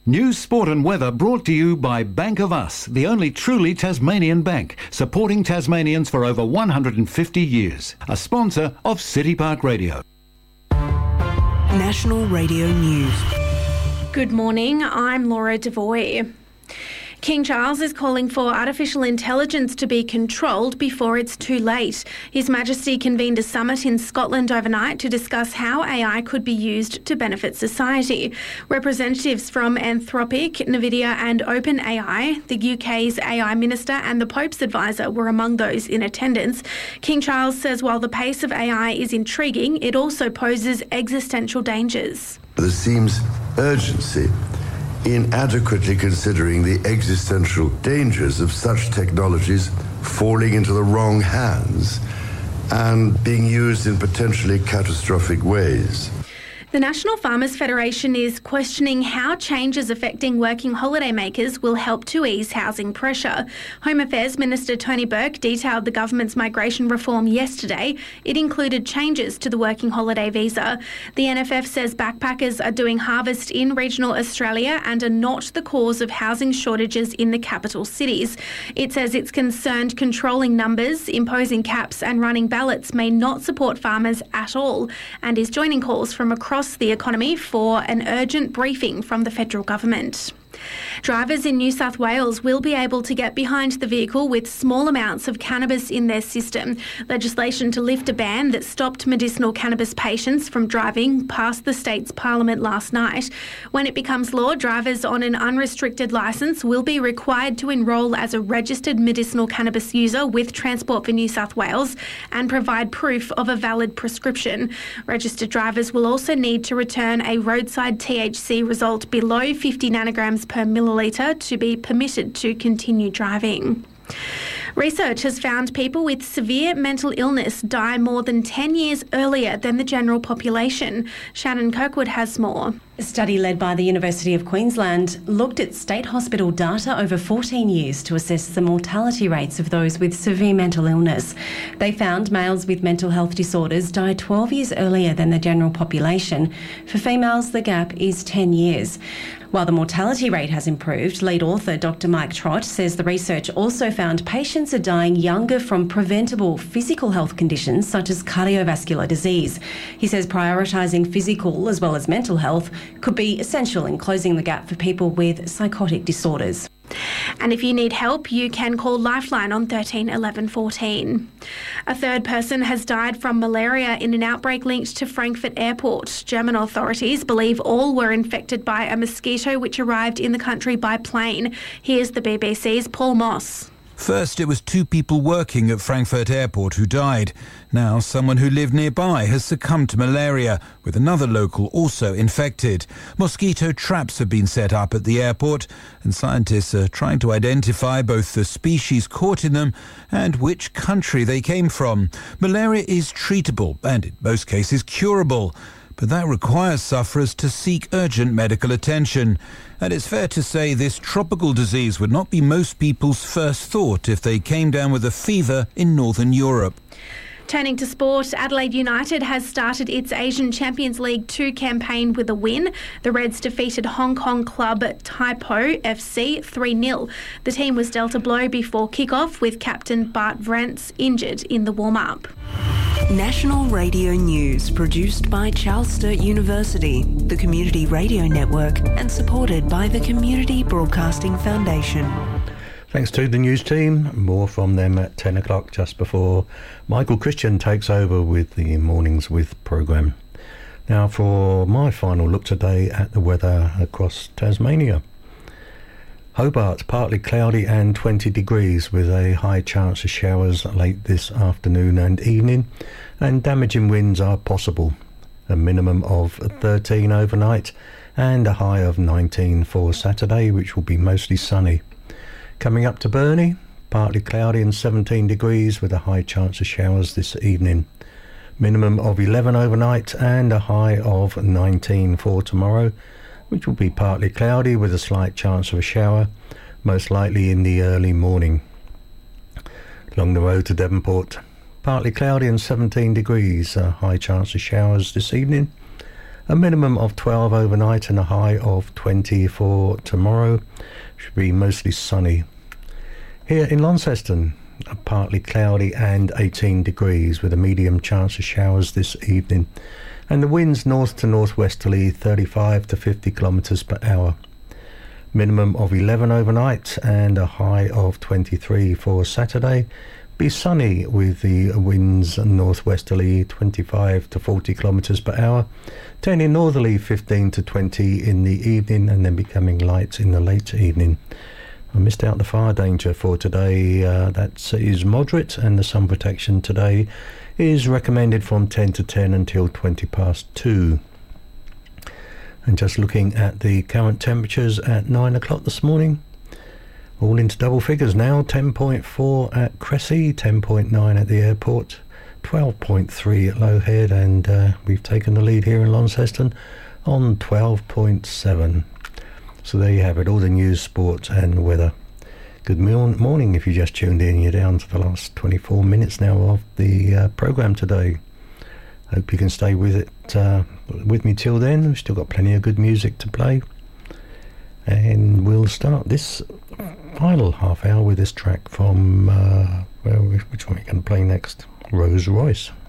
News, sport and weather brought to you by Bank of Us, the only truly Tasmanian bank, supporting Tasmanians for over 150 years. A sponsor of City Park Radio. National Radio News. Good morning, I'm Laura Devoy. King Charles is calling for artificial intelligence to be controlled before it's too late. His Majesty convened a summit in Scotland overnight to discuss how AI could be used to benefit society. Representatives from Anthropic, Nvidia and OpenAI, the UK's AI Minister and the Pope's advisor were among those in attendance. King Charles says while the pace of AI is intriguing, it also poses existential dangers. There seems urgency in adequately considering the existential dangers of such technologies falling into the wrong hands and being used in potentially catastrophic ways. The National Farmers Federation is questioning how changes affecting working holidaymakers will help to ease housing pressure. Home Affairs Minister Tony Burke detailed the government's migration reform yesterday. It included changes to the working holiday visa. The NFF says backpackers are doing harvest in regional Australia and are not the cause of housing shortages in the capital cities. It says it's concerned controlling numbers, imposing caps and running ballots may not support farmers at all, and is joining calls from across the economy for an urgent briefing from the federal government. Drivers in New South Wales will be able to get behind the vehicle with small amounts of cannabis in their system. Legislation to lift a ban that stopped medicinal cannabis patients from driving passed the state's parliament last night. When it becomes law, drivers on an unrestricted licence will be required to enrol as a registered medicinal cannabis user with Transport for New South Wales and provide proof of a valid prescription. Registered drivers will also need to return a roadside THC result below 50 nanograms per millilitre to be permitted to continue driving. Research has found people with severe mental illness die more than 10 years earlier than the general population. Shannon Kirkwood has more. A study led by the University of Queensland looked at state hospital data over 14 years to assess the mortality rates of those with severe mental illness. They found males with mental health disorders die 12 years earlier than the general population. For females, the gap is 10 years. While the mortality rate has improved, lead author Dr. Mike Trott says the research also found patients are dying younger from preventable physical health conditions such as cardiovascular disease. He says prioritising physical as well as mental health could be essential in closing the gap for people with psychotic disorders. And if you need help, you can call Lifeline on 13 11 14. A third person has died from malaria in an outbreak linked to Frankfurt Airport. German authorities believe all were infected by a mosquito which arrived in the country by plane. Here's the BBC's Paul Moss. First, it was 2 people working at Frankfurt Airport who died. Now, someone who lived nearby has succumbed to malaria, with another local also infected. Mosquito traps have been set up at the airport, and scientists are trying to identify both the species caught in them and which country they came from. Malaria is treatable and, in most cases, curable. But that requires sufferers to seek urgent medical attention. And it's fair to say this tropical disease would not be most people's first thought if they came down with a fever in Northern Europe. Turning to sport, Adelaide United has started its Asian Champions League 2 campaign with a win. The Reds defeated Hong Kong club Taipo FC 3-0. The team was dealt a blow before kick-off with captain Bart Vrantz injured in the warm-up. National Radio News, produced by Charles Sturt University, the Community Radio Network, and supported by the Community Broadcasting Foundation. Thanks to the news team. More from them at 10 o'clock, just before Michael Christian takes over with the Mornings With programme. Now for my final look today at the weather across Tasmania. Hobart, partly cloudy and 20 degrees with a high chance of showers late this afternoon and evening, and damaging winds are possible. A minimum of 13 overnight and a high of 19 for Saturday, which will be mostly sunny. Coming up to Burnie, partly cloudy and 17 degrees with a high chance of showers this evening. Minimum of 11 overnight and a high of 19 for tomorrow, which will be partly cloudy with a slight chance of a shower, most likely in the early morning. Along the road to Devonport, partly cloudy and 17 degrees, a high chance of showers this evening. A minimum of 12 overnight and a high of 20 for tomorrow. Should be mostly sunny. Here in Launceston, partly cloudy and 18 degrees with a medium chance of showers this evening. And the winds north to northwesterly 35 to 50 kilometres per hour. Minimum of 11 overnight and a high of 23 for Saturday. Be sunny with the winds northwesterly 25 to 40 kilometres per hour. Turning northerly 15 to 20 in the evening and then becoming light in the late evening. I missed out the fire danger for today. That is moderate, and the sun protection today is recommended from 10 to 10 until 20 past 2. And just looking at the current temperatures at 9 o'clock this morning, all into double figures now. 10.4 at Cressy, 10.9 at the airport, 12.3 at Low Head, and we've taken the lead here in Launceston on 12.7. So there you have it, all the news, sport and weather. Good morning if you just tuned in. You're down to the last 24 minutes now of the programme today. Hope you can stay with it with me till then. We've still got plenty of good music to play. And we'll start this final half hour with this track from, which one are we going to play next? Rose Royce.